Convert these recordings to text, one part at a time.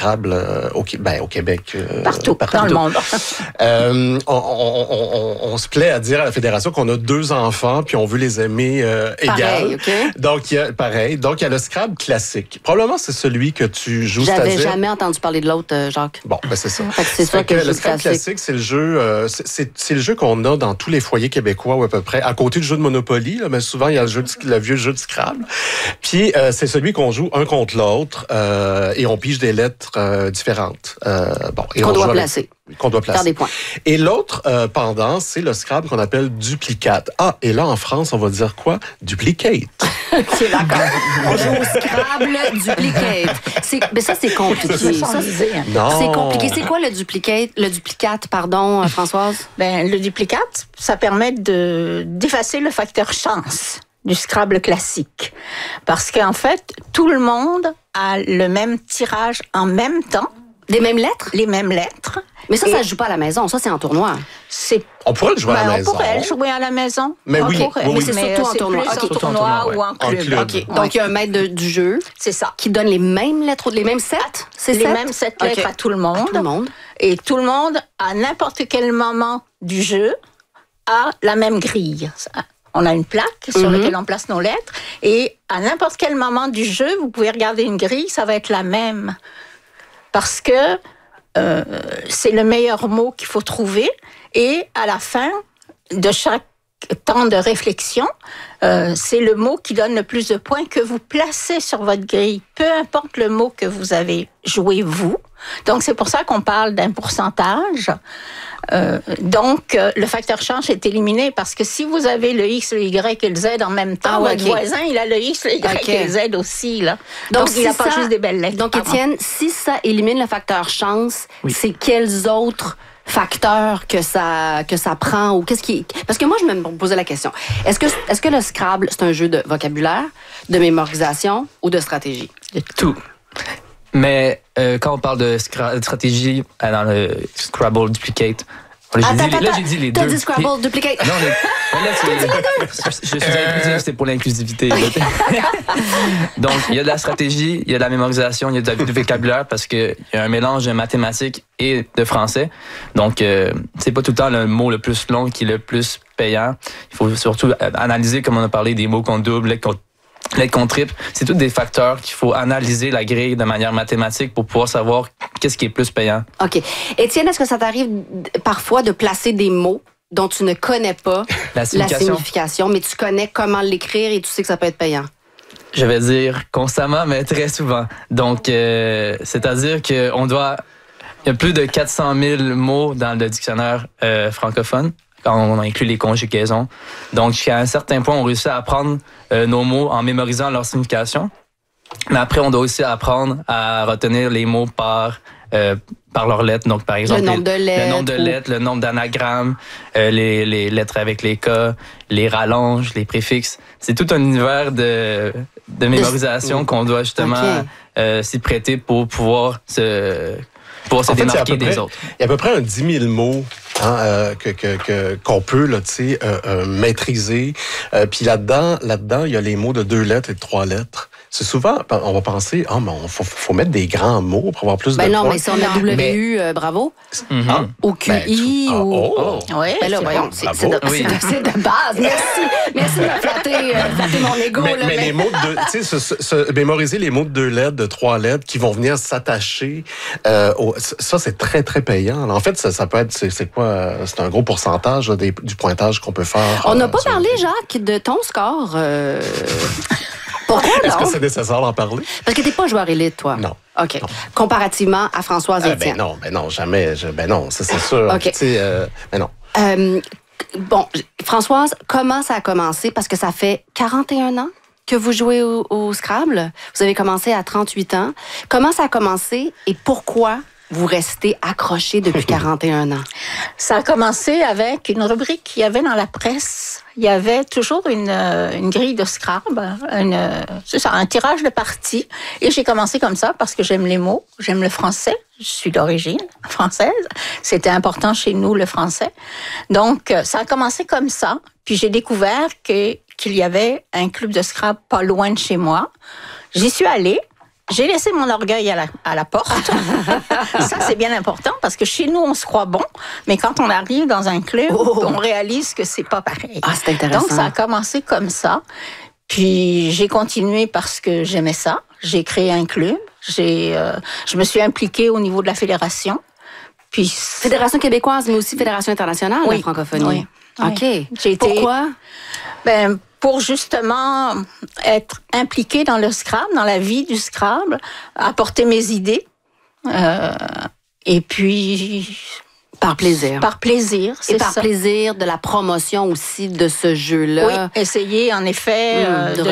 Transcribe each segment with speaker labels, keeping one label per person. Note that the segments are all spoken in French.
Speaker 1: Scrabble au Québec.
Speaker 2: Partout dans le monde.
Speaker 1: On se plaît à dire à la Fédération qu'on a 2 enfants puis on veut les aimer égales.
Speaker 2: Okay.
Speaker 1: Donc, il y a le Scrabble classique. Probablement, c'est celui que tu joues.
Speaker 2: J'avais jamais entendu parler de l'autre, Jacques.
Speaker 1: Bon, ben c'est ça.
Speaker 2: C'est ça que
Speaker 1: le Scrabble classique, c'est le jeu, c'est le jeu qu'on a dans tous les foyers québécois ou à peu près. À côté du jeu de Monopoly, là, mais souvent il y a le vieux jeu de Scrabble. Puis c'est celui qu'on joue un contre l'autre et on pige des lettres différentes. Et
Speaker 2: qu'on doit placer.
Speaker 1: Qu'on doit placer.
Speaker 2: Faire des points.
Speaker 1: Et l'autre pendant, c'est le Scrabble qu'on appelle duplicate. Ah, et là en France, on va dire quoi? Duplicate.
Speaker 2: OK, d'accord. On joue au Scrabble duplicate. Mais ça, c'est compliqué. C'est compliqué. C'est quoi le duplicate, pardon, Françoise?
Speaker 3: Le duplicate, ça permet d'effacer le facteur chance du Scrabble classique. Parce qu'en fait, tout le monde a le même tirage en même temps.
Speaker 2: Les mêmes lettres?
Speaker 3: Les mêmes lettres.
Speaker 2: Mais ça se joue pas à la maison. Ça, c'est en tournoi.
Speaker 1: On pourrait le jouer à la maison.
Speaker 3: On pourrait le jouer à la maison.
Speaker 1: Mais oui.
Speaker 2: Mais c'est surtout en tournoi.
Speaker 3: En tournoi ou en club.
Speaker 2: Okay. Donc, il y a un maître du jeu.
Speaker 3: C'est ça.
Speaker 2: Qui donne les mêmes lettres, les mêmes 7?
Speaker 3: Les mêmes 7 lettres à tout le monde. Et tout le monde, à n'importe quel moment du jeu, a la même grille. On a une plaque sur laquelle on place nos lettres. Et à n'importe quel moment du jeu, vous pouvez regarder une grille, ça va être la même. Parce que c'est le meilleur mot qu'il faut trouver. Et à la fin de chaque temps de réflexion, c'est le mot qui donne le plus de points que vous placez sur votre grille, peu importe le mot que vous avez joué vous. Donc, c'est pour ça qu'on parle d'un pourcentage. Donc, le facteur chance est éliminé parce que si vous avez le X, le Y et le Z en même temps, votre voisin, il a le X, le Y et le Z aussi. Là. Donc il n'a pas juste des belles lettres.
Speaker 2: Donc, Étienne, si ça élimine le facteur chance, c'est quels autres facteurs que ça prend ou qu'est-ce qui... Parce que moi, je me posais la question. Est-ce que le Scrabble, c'est un jeu de vocabulaire, de mémorisation ou de stratégie?
Speaker 4: De tout. Mais quand on parle de stratégie dans le Scrabble Duplicate, j'ai dit les deux.
Speaker 2: T'as dit Scrabble Duplicate.
Speaker 4: Non, je suis inclusif, c'est pour l'inclusivité. Donc, il y a de la stratégie, il y a de la mémorisation, il y a du vocabulaire parce qu'il y a un mélange de mathématiques et de français. Donc, c'est pas tout le temps le mot le plus long qui est le plus payant. Il faut surtout analyser, comme on a parlé, des mots qu'on double, lettres qu'on triple. C'est tous des facteurs qu'il faut analyser la grille de manière mathématique pour pouvoir savoir qu'est-ce qui est plus payant.
Speaker 2: OK. Étienne, est-ce que ça t'arrive parfois de placer des mots dont tu ne connais pas la signification, mais tu connais comment l'écrire et tu sais que ça peut être payant?
Speaker 4: Je vais dire constamment, mais très souvent. Donc, c'est-à-dire qu'on doit... Il y a plus de 400 000 mots dans le dictionnaire francophone, quand on inclut les conjugaisons. Donc, jusqu'à un certain point, on réussit à apprendre nos mots en mémorisant leur signification. Mais après, on doit aussi apprendre à retenir les mots par leurs lettres. Donc, par exemple,
Speaker 2: le nombre de lettres,
Speaker 4: le nombre d'anagrammes, les lettres avec les cas, les rallonges, les préfixes. C'est tout un univers de mémorisation qu'on doit justement s'y prêter pour pouvoir se démarquer des autres.
Speaker 1: Il y a à peu près 10 000 mots qu'on peut maîtriser. Puis là-dedans, il y a les mots de 2 lettres et de 3 lettres. C'est souvent, on va penser, faut mettre des grands mots pour avoir plus de points.
Speaker 2: Non, mais si on a WU, bravo. Ou QI,
Speaker 3: Oui,
Speaker 2: là, voyons, c'est de base. Merci de me flatter mon ego.
Speaker 1: Mais les mots de mémoriser les mots de 2 lettres, de 3 lettres qui vont venir s'attacher, ça, c'est très, très payant. En fait, ça peut être, c'est quoi? C'est un gros pourcentage du pointage qu'on peut faire.
Speaker 2: On n'a pas parlé, Jacques, de ton score. Pourquoi non?
Speaker 1: Est-ce que c'est nécessaire d'en parler?
Speaker 2: Parce que t'es pas joueur élite, toi.
Speaker 1: Non.
Speaker 2: OK. Non. Comparativement à Françoise et Étienne.
Speaker 1: Non, jamais. Non, ça, c'est sûr.
Speaker 2: OK.
Speaker 1: Mais non.
Speaker 2: Bon, Françoise, comment ça a commencé? Parce que ça fait 41 ans que vous jouez au Scrabble. Vous avez commencé à 38 ans. Comment ça a commencé et pourquoi vous restez accroché depuis 41 ans?
Speaker 3: Ça a commencé avec une rubrique qu'il y avait dans la presse. Il y avait toujours une grille de Scrabble, un tirage de parties. Et j'ai commencé comme ça parce que j'aime les mots, j'aime le français. Je suis d'origine française. C'était important chez nous, le français. Donc, ça a commencé comme ça. Puis j'ai découvert qu'il y avait un club de Scrabble pas loin de chez moi. J'y suis allée. j'ai laissé mon orgueil à la porte. Ça, c'est bien important parce que chez nous, on se croit bon, mais quand on arrive dans un club, on réalise que c'est pas pareil.
Speaker 2: Ah, c'est intéressant.
Speaker 3: Donc, ça a commencé comme ça. Puis, j'ai continué parce que j'aimais ça. J'ai créé un club. Je me suis impliquée au niveau de la fédération. Puis,
Speaker 2: Fédération québécoise, mais aussi Fédération internationale de francophonie.
Speaker 3: Oui.
Speaker 2: OK. Pourquoi?
Speaker 3: Pour justement être impliquée dans le Scrabble, dans la vie du Scrabble, apporter mes idées. Et puis...
Speaker 2: Par plaisir.
Speaker 3: Par plaisir, c'est ça.
Speaker 2: Et par plaisir de la promotion aussi de ce jeu-là.
Speaker 3: Oui, essayer en effet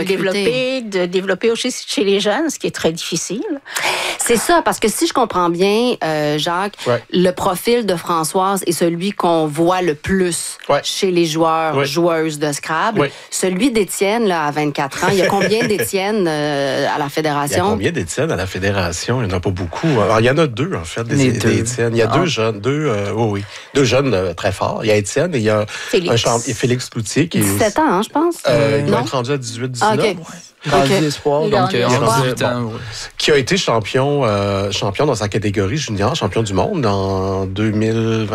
Speaker 3: de développer aussi chez les jeunes, ce qui est très difficile.
Speaker 2: C'est ça, parce que si je comprends bien, Jacques, le profil de Françoise est celui qu'on voit le plus chez les joueurs, joueuses de Scrabble. Oui. Celui d'Étienne, là, à 24 ans, il y a combien d'Étienne à la Fédération?
Speaker 1: Il y a combien d'Étienne à la Fédération? Il n'y en a pas beaucoup. Alors, il y en a deux, en fait, des Étienne. Il y a deux jeunes, deux jeunes très forts. Il y a Étienne et il y a Félix Cloutier. Qui
Speaker 2: 17 ans, hein, je pense.
Speaker 1: Il va être rendu à 18-19.
Speaker 2: Okay.
Speaker 4: Rendu espoir, donc 18 ans.
Speaker 1: Qui a été champion dans sa catégorie junior, champion du monde en 2020.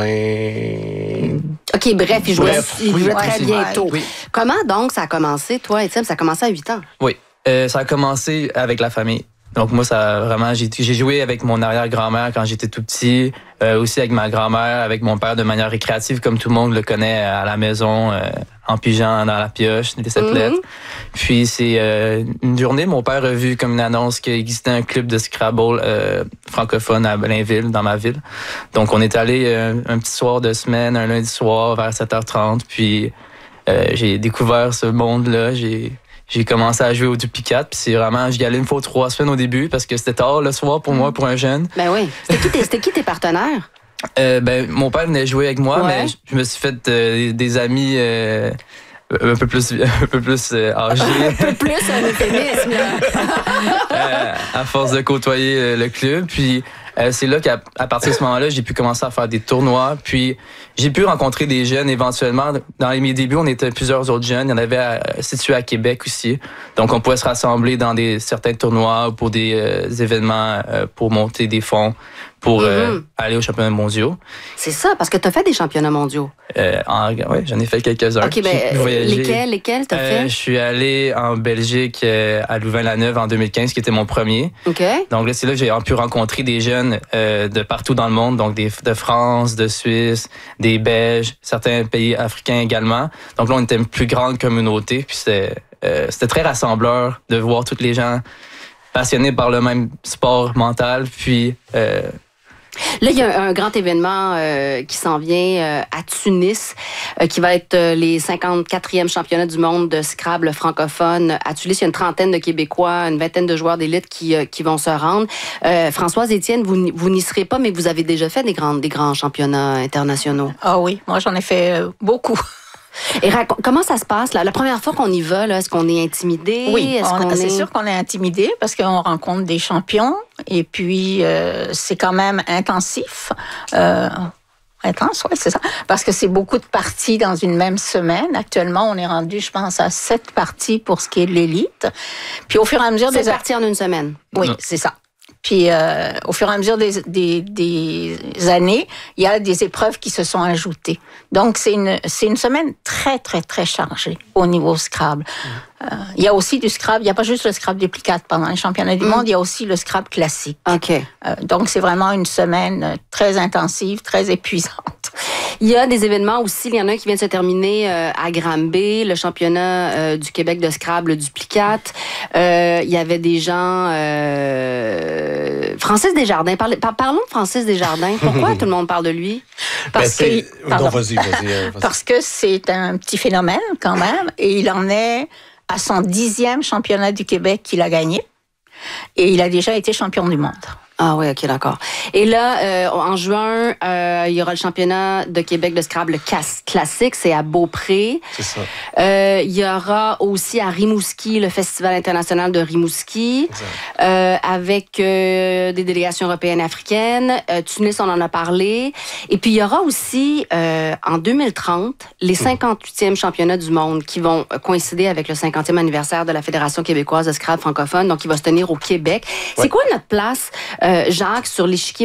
Speaker 2: OK, bref, il jouait très bien tôt. Oui. Comment donc ça a commencé, toi, Étienne? Ça a commencé à 8 ans?
Speaker 4: Oui, ça a commencé avec la famille. Donc moi, ça vraiment, j'ai joué avec mon arrière-grand-mère quand j'étais tout petit, aussi avec ma grand-mère, avec mon père de manière récréative, comme tout le monde le connaît à la maison, en pigeant dans la pioche, des seplettes. Puis c'est une journée, mon père a vu comme une annonce qu'il existait un club de Scrabble francophone à Blainville, dans ma ville. Donc on est allé un petit soir de semaine, un lundi soir vers 7h30, puis j'ai découvert ce monde-là, j'ai commencé à jouer au duplicate, puis c'est vraiment, j'y allais une fois 3 semaines au début parce que c'était tard le soir pour moi, pour un jeune.
Speaker 2: Ben oui. C'était qui tes partenaires?
Speaker 4: Mon père venait jouer avec moi, mais je me suis fait des amis un peu plus âgés.
Speaker 2: Un peu plus un euphémisme,
Speaker 4: à force de côtoyer le club, puis c'est là qu'à partir de ce moment-là, j'ai pu commencer à faire des tournois. Puis j'ai pu rencontrer des jeunes éventuellement. Dans mes débuts, on était plusieurs autres jeunes. Il y en avait situés à Québec aussi. Donc on pouvait se rassembler dans certains tournois pour des événements pour monter des fonds pour aller aux championnats mondiaux.
Speaker 2: C'est ça, parce que tu as fait des championnats mondiaux.
Speaker 4: Oui, j'en ai fait quelques-uns.
Speaker 2: OK, lesquels t'as fait?
Speaker 4: Je suis allé en Belgique à Louvain-la-Neuve en 2015, qui était mon premier.
Speaker 2: OK.
Speaker 4: Donc là, c'est là que j'ai pu rencontrer des jeunes de partout dans le monde, donc de France, de Suisse, des Belges, certains pays africains également. Donc là, on était une plus grande communauté, puis c'était très rassembleur de voir tous les gens passionnés par le même sport mental, puis...
Speaker 2: Là, il y a un grand événement qui s'en vient à Tunis, qui va être les 54e championnats du monde de Scrabble francophone. À Tunis, il y a une trentaine de Québécois, une vingtaine de joueurs d'élite qui vont se rendre. Françoise, Étienne, vous n'y serez pas, mais vous avez déjà fait des grands championnats internationaux.
Speaker 3: Ah oui, moi j'en ai fait beaucoup.
Speaker 2: Et comment ça se passe là? La première fois qu'on y va, là, est-ce qu'on est intimidé?
Speaker 3: Oui, c'est sûr qu'on est intimidé parce qu'on rencontre des champions et puis c'est quand même intensif. Intense, oui, c'est ça. Parce que c'est beaucoup de parties dans une même semaine. Actuellement, on est rendu, je pense, à 7 parties pour ce qui est de l'élite. Puis au fur et à mesure...
Speaker 2: 7 parties en une semaine?
Speaker 3: Oui, c'est ça. Puis, au fur et à mesure des années, il y a des épreuves qui se sont ajoutées. Donc, c'est une semaine très, très, très chargée au niveau Scrabble. Il y a aussi du Scrabble. Il n'y a pas juste le Scrabble duplicate pendant les championnats du monde. Il y a aussi le Scrabble classique.
Speaker 2: OK.
Speaker 3: Donc, c'est vraiment une semaine très intensive, très épuisante.
Speaker 2: Il y a des événements aussi. Il y en a un qui vient de se terminer à Granby, le championnat du Québec de Scrabble duplicate. Il y avait des gens... Francis Desjardins. Parlons de Francis Desjardins. Pourquoi tout le monde parle de lui?
Speaker 1: Parce
Speaker 3: que c'est un petit phénomène quand même. Et il en est à son 10e championnat du Québec qu'il a gagné. Et il a déjà été champion du monde.
Speaker 2: Ah oui, OK, d'accord. Et là, en juin, il y aura le championnat de Québec de Scrabble classique, c'est à Beaupré.
Speaker 1: C'est ça.
Speaker 2: Il y aura aussi à Rimouski le Festival international de Rimouski, avec des délégations européennes et africaines. Tunis, on en a parlé. Et puis, il y aura aussi, en 2030, les 58e championnats du monde qui vont coïncider avec le 50e anniversaire de la Fédération québécoise de Scrabble francophone, donc qui va se tenir au Québec. C'est quoi notre place, Jacques, sur l'échiquier